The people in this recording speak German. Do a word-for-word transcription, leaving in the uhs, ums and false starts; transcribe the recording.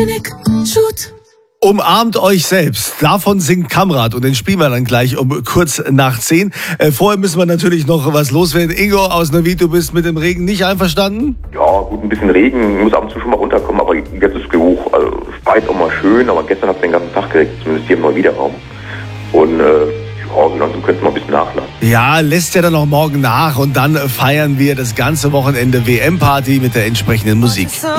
Umarmt euch selbst. Davon singt Kamrat und den spielen wir dann gleich um kurz nach zehn. Äh, vorher müssen wir natürlich noch was loswerden. Ingo aus Neuwied, du bist mit dem Regen nicht einverstanden? Ja, gut, ein bisschen Regen muss ab und zu schon mal runterkommen, aber jetzt ist genug. Also, es war jetzt auch mal schön, aber gestern hat es den ganzen Tag geregnet, zumindest hier im Neuwiederraum. Und äh, ja, so langsam könnte es mal ein bisschen nachlassen. Ja, lässt ja dann auch morgen nach und dann feiern wir das ganze Wochenende W M-Party mit der entsprechenden Musik.